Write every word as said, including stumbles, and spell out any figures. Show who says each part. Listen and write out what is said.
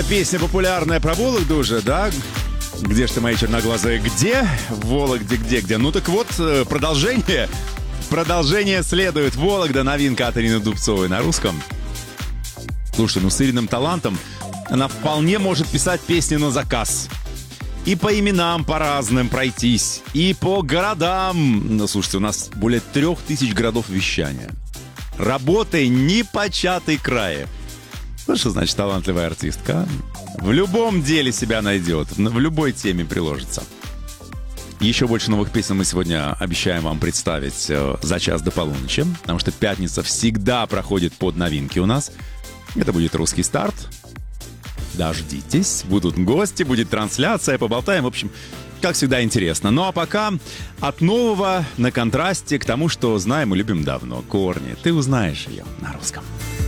Speaker 1: Песня популярная про Вологду уже, да? Где ж ты, мои черноглазые? Где? Вологде, где, где? Ну так вот, продолжение. Продолжение следует. Вологда, новинка от Ирины Дубцовой на русском. Слушай, ну с Ириным талантом она вполне может писать песни на заказ. И по именам по разным пройтись, и по городам. Ну, слушайте, у нас более трех тысяч городов вещания. Работай непочатый крае. Ну, что значит талантливая артистка? В любом деле себя найдет, в любой теме приложится. Еще больше новых песен мы сегодня обещаем вам представить э, за час до полуночи, потому что пятница всегда проходит под новинки у нас. Это будет русский старт. Дождитесь, будут гости, будет трансляция, поболтаем. В общем, как всегда, интересно. Ну а пока от нового на контрасте к тому, что знаем и любим давно. Корни. Ты узнаешь ее на русском.